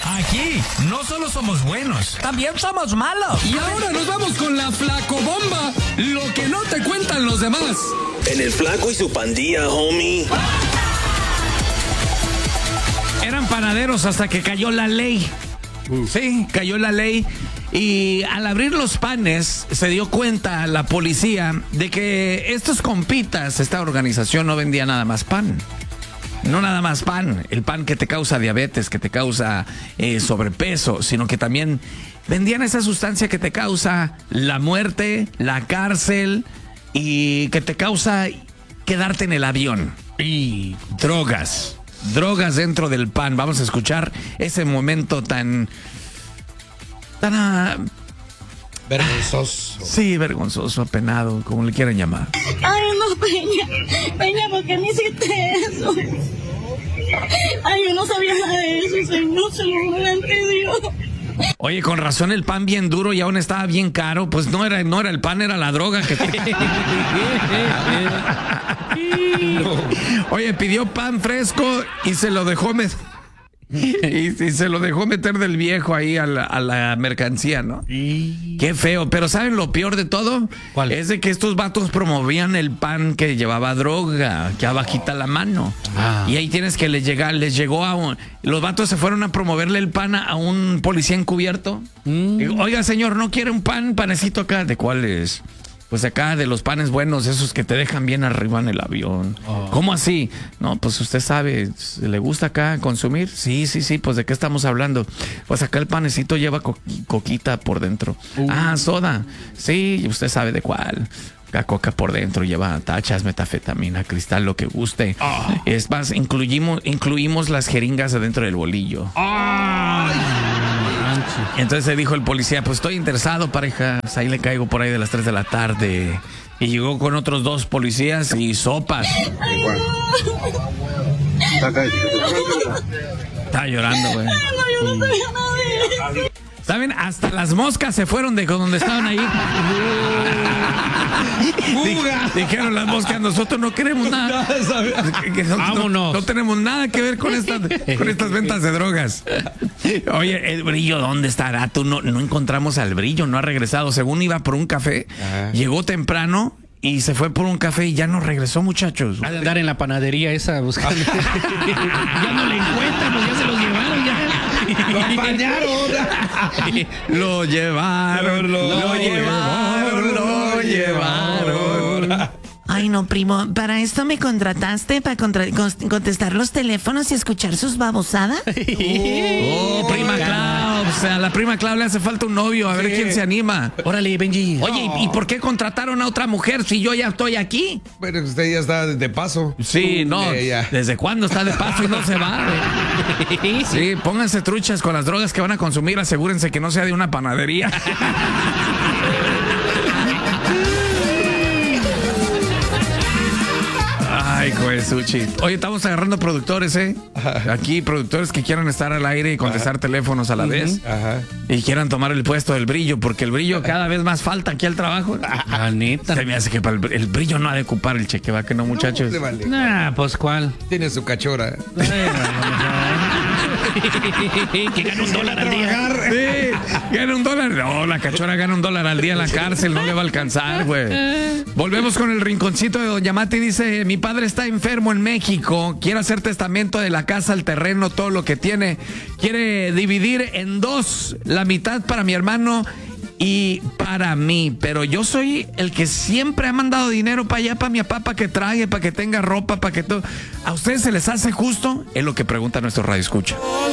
Aquí no solo somos buenos, también somos malos. Y ahora nos vamos con la Flacobomba, lo que no te cuentan los demás. En el Flaco y su pandilla, homie. Eran panaderos hasta que cayó la ley. Sí, cayó la ley. Y al abrir los panes, se dio cuenta la policía de que estos compitas, esta organización no vendía nada más pan. No nada más pan, el pan que te causa diabetes, que te causa sobrepeso, sino que también vendían esa sustancia que te causa la muerte, la cárcel y que te causa quedarte en el avión. Y drogas dentro del pan. Vamos a escuchar ese momento tan vergonzoso. Sí, vergonzoso, apenado, como le quieran llamar. Ay, no, Peña, ¿por qué me hiciste eso? Ay, yo no sabía nada de eso, Señor, se lo juro ante Dios. Oye, con razón el pan bien duro y aún estaba bien caro. Pues no era el pan, era la droga que te... Oye, pidió pan fresco y se lo dejó y se lo dejó meter del viejo ahí a la mercancía, ¿no? Qué feo. Pero ¿saben lo peor de todo? ¿Cuál? Es de que estos vatos promovían el pan que llevaba droga, que abajita la mano. Y ahí tienes que les llegó los vatos se fueron a promoverle el pan a un policía encubierto. Oiga, señor, ¿no quiere un panecito acá? ¿De cuál es? Pues acá de los panes buenos, esos que te dejan bien arriba en el avión. ¿Cómo así? No, pues usted sabe, ¿le gusta acá consumir? Sí, pues ¿de qué estamos hablando? Pues acá el panecito lleva coquita por dentro. Soda. Sí, usted sabe de cuál. La coca por dentro lleva tachas, metafetamina, cristal, lo que guste. Es más, incluimos las jeringas adentro del bolillo. Entonces se dijo el policía, pues estoy interesado, pareja, pues ahí le caigo por ahí de las 3 de la tarde. Y llegó con otros 2 policías y sopas. Está llorando, güey. Yo no sabía nada de eso. ¿Saben? Hasta las moscas se fueron de donde estaban ahí. Dijeron las moscas, nosotros no queremos nada. Vámonos. No tenemos nada que ver con estas ventas de drogas. Oye, el brillo, ¿dónde estará? Tú no encontramos al brillo, no ha regresado. Según iba por un café, llegó temprano y se fue por un café y ya no regresó, muchachos. Ha de andar en la panadería esa buscando. Ya no le encuentran, pues ya se los llevaron ya. Lo apañaron. Lo llevaron. Ay, no, primo, ¿para esto me contrataste? ¿Para contestar los teléfonos y escuchar sus babosadas? Prima Clau, o sea, a la prima Clau le hace falta un novio, a ver quién se anima. Órale, Benji. Oye, ¿y por qué contrataron a otra mujer si yo ya estoy aquí? Bueno, usted ya está de paso. Sí, no, ¿desde cuándo está de paso y no se va? Sí, pónganse truchas con las drogas que van a consumir, asegúrense que no sea de una panadería. Ay, Suchi. Oye, estamos agarrando productores, Aquí, productores que quieran estar al aire y contestar teléfonos a la vez. Y quieran tomar el puesto del brillo, porque el brillo cada vez más falta aquí al trabajo. Neta. Se me hace que para el brillo no ha de ocupar el cheque, ¿va que no, muchachos? No, vale. Nah, pues ¿cuál? Tiene su cachora. Que gana $1 al día. Sí, gana $1. No, la cachora gana $1 al día en la cárcel, no le va a alcanzar, güey. Volvemos con el rinconcito de Doña Mati. Dice, mi padre está enfermo en México, quiere hacer testamento de la casa, el terreno, todo lo que tiene. Quiere dividir en 2, la mitad para mi hermano y para mí, pero yo soy el que siempre ha mandado dinero para allá, para mi papá, para que trague, para que tenga ropa, para que todo. ¿A ustedes se les hace justo? Es lo que pregunta nuestro radio escucha.